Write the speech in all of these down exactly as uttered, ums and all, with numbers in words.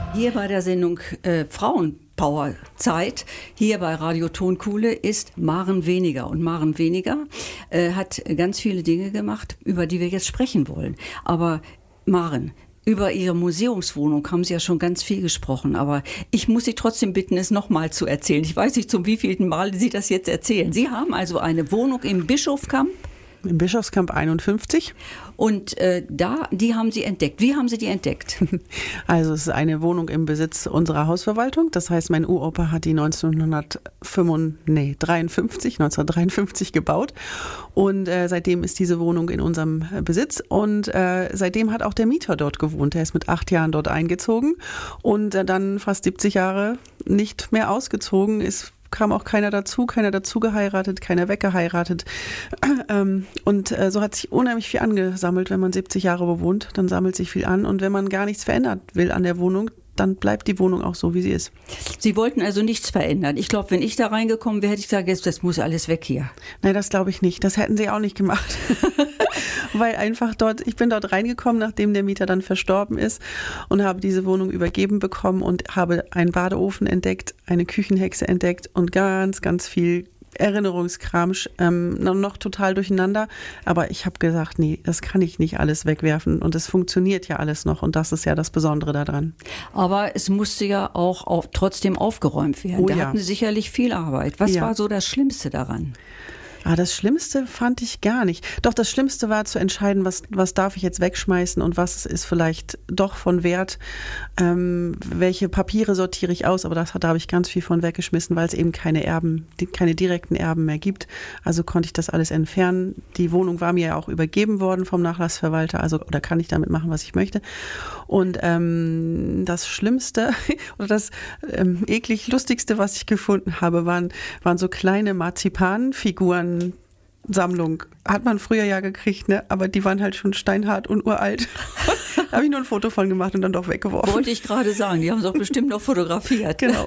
Hier bei der Sendung äh, Frauenpower-Zeit, hier bei Radio Tonkuhle, ist Maren Weniger. Und Maren Weniger äh, hat ganz viele Dinge gemacht, über die wir jetzt sprechen wollen. Aber Maren, über Ihre Museumswohnung haben Sie ja schon ganz viel gesprochen, aber ich muss Sie trotzdem bitten, es nochmal zu erzählen. Ich weiß nicht, zum wievielten Mal Sie das jetzt erzählen. Sie haben also eine Wohnung im Bischofkamp. Im Bischofskamp einundfünfzig. Und äh, da, die haben Sie entdeckt. Wie haben Sie die entdeckt? Also es ist eine Wohnung im Besitz unserer Hausverwaltung. Das heißt, mein Uropa hat die neunzehnhundertdreiundfünfzig gebaut. Und äh, seitdem ist diese Wohnung in unserem Besitz. Und äh, seitdem hat auch der Mieter dort gewohnt. Er ist mit acht Jahren dort eingezogen und äh, dann fast siebzig Jahre nicht mehr ausgezogen, ist kam auch keiner dazu, keiner dazu geheiratet, keiner weggeheiratet. Und so hat sich unheimlich viel angesammelt, wenn man siebzig Jahre bewohnt, dann sammelt sich viel an. Und wenn man gar nichts verändern will an der Wohnung, dann bleibt die Wohnung auch so, wie sie ist. Sie wollten also nichts verändern. Ich glaube, wenn ich da reingekommen wäre, hätte ich gesagt, jetzt, das muss alles weg hier. Nein, das glaube ich nicht. Das hätten sie auch nicht gemacht. Weil einfach dort, ich bin dort reingekommen, nachdem der Mieter dann verstorben ist und habe diese Wohnung übergeben bekommen und habe einen Badeofen entdeckt, eine Küchenhexe entdeckt und ganz, ganz viel Erinnerungskram, ähm, noch total durcheinander. Aber ich habe gesagt, nee, das kann ich nicht alles wegwerfen. Und es funktioniert ja alles noch. Und das ist ja das Besondere daran. Aber es musste ja auch auf, trotzdem aufgeräumt werden. Oh, da ja. hatten Sie sicherlich viel Arbeit. Was ja. war so das Schlimmste daran? Ah, das Schlimmste fand ich gar nicht. Doch das Schlimmste war zu entscheiden, was, was darf ich jetzt wegschmeißen und was ist vielleicht doch von Wert. Ähm, welche Papiere sortiere ich aus? Aber das, da habe ich ganz viel von weggeschmissen, weil es eben keine Erben, keine direkten Erben mehr gibt. Also konnte ich das alles entfernen. Die Wohnung war mir ja auch übergeben worden vom Nachlassverwalter, also oder kann ich damit machen, was ich möchte. Und ähm, das Schlimmste oder das ähm, eklig Lustigste, was ich gefunden habe, waren, waren so kleine Marzipanfiguren. Sammlung. Hat man früher ja gekriegt, ne? Aber die waren halt schon steinhart und uralt. Da habe ich nur ein Foto von gemacht und dann doch weggeworfen. Wollte ich gerade sagen, die haben es auch bestimmt noch fotografiert. Genau.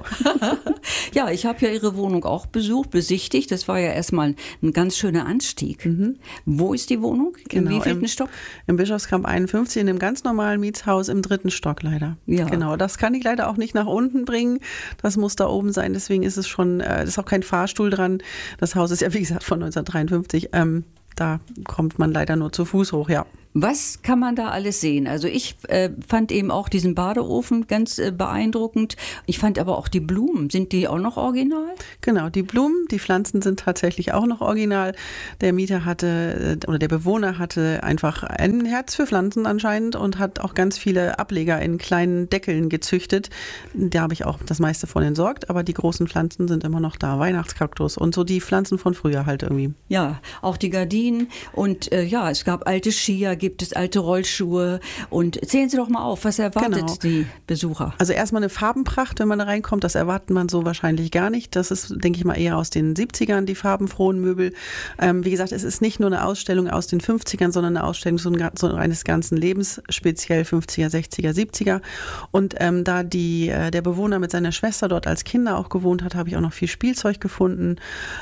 Ja, ich habe ja Ihre Wohnung auch besucht, besichtigt. Das war ja erstmal ein ganz schöner Anstieg. Mhm. Wo ist die Wohnung? In genau, wievielten Stock? Im Bischofskamp einundfünfzig, in einem ganz normalen Mietshaus im dritten Stock leider. Ja. Genau, das kann ich leider auch nicht nach unten bringen. Das muss da oben sein. Deswegen ist es schon, äh, ist auch kein Fahrstuhl dran. Das Haus ist ja, wie gesagt, von neunzehnhundertdreiundfünfzig. Ähm, da kommt man leider nur zu Fuß hoch, ja. Was kann man da alles sehen? Also ich äh, fand eben auch diesen Badeofen ganz äh, beeindruckend. Ich fand aber auch die Blumen. Sind die auch noch original? Genau, die Blumen, die Pflanzen sind tatsächlich auch noch original. Der Mieter hatte oder der Bewohner hatte einfach ein Herz für Pflanzen anscheinend und hat auch ganz viele Ableger in kleinen Deckeln gezüchtet. Da habe ich auch das meiste von entsorgt, aber die großen Pflanzen sind immer noch da. Weihnachtskaktus und so die Pflanzen von früher halt irgendwie. Ja, auch die Gardinen und äh, ja, es gab alte Skier, gibt es alte Rollschuhe und zählen Sie doch mal auf, was erwartet genau. die Besucher? Also erstmal eine Farbenpracht, wenn man da reinkommt, das erwartet man so wahrscheinlich gar nicht. Das ist, denke ich mal, eher aus den siebzigern, die farbenfrohen Möbel. Ähm, wie gesagt, es ist nicht nur eine Ausstellung aus den fünfzigern, sondern eine Ausstellung so, so eines ganzen Lebens, speziell fünfziger, sechziger, siebziger. Und ähm, da die, äh, der Bewohner mit seiner Schwester dort als Kinder auch gewohnt hat, habe ich auch noch viel Spielzeug gefunden.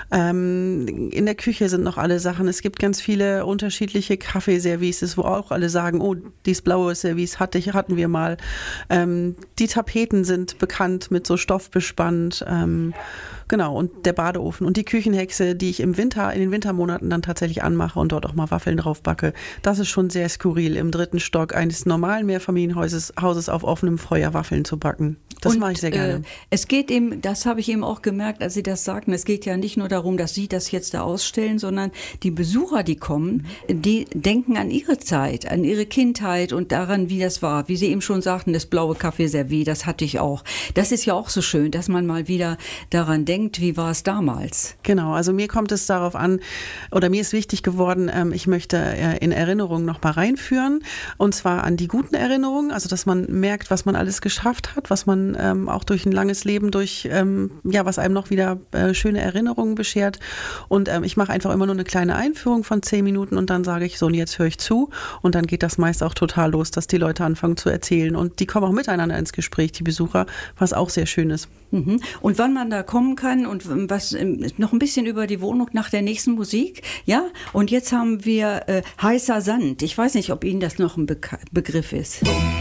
Ähm, in der Küche sind noch alle Sachen. Es gibt ganz viele unterschiedliche Kaffeeservices, wo auch alle sagen, oh, dieses blaue Service hatte ich, hatten wir mal. Ähm, die Tapeten sind bekannt mit so Stoff bespannt. Ähm, genau, und der Badeofen und die Küchenhexe, die ich im Winter, in den Wintermonaten dann tatsächlich anmache und dort auch mal Waffeln drauf backe. Das ist schon sehr skurril, im dritten Stock eines normalen Mehrfamilienhauses Hauses auf offenem Feuer Waffeln zu backen. Das mache ich sehr gerne. Äh, es geht eben, das habe ich eben auch gemerkt, als Sie das sagten, es geht ja nicht nur darum, dass Sie das jetzt da ausstellen, sondern die Besucher, die kommen, die denken an ihre Zeit, an ihre Kindheit und daran, wie das war. Wie Sie eben schon sagten, das blaue Kaffeeservice, das hatte ich auch. Das ist ja auch so schön, dass man mal wieder daran denkt, wie war es damals. Genau, also mir kommt es darauf an, oder mir ist wichtig geworden, ähm, ich möchte äh, in Erinnerungen noch mal reinführen, und zwar an die guten Erinnerungen, also dass man merkt, was man alles geschafft hat, was man ähm, auch durch ein langes Leben, durch, ähm, ja, was einem noch wieder äh, schöne Erinnerungen beschert. Und ähm, ich mache einfach immer nur eine kleine Einführung von zehn Minuten und dann sage ich so, und jetzt höre ich zu. Und dann geht das meist auch total los, dass die Leute anfangen zu erzählen. Und die kommen auch miteinander ins Gespräch, die Besucher, was auch sehr schön ist. Mhm. Und wann man da kommen kann und was noch ein bisschen über die Wohnung nach der nächsten Musik. Ja, und jetzt haben wir äh, Heißer Sand. Ich weiß nicht, ob Ihnen das noch ein Be- Begriff ist.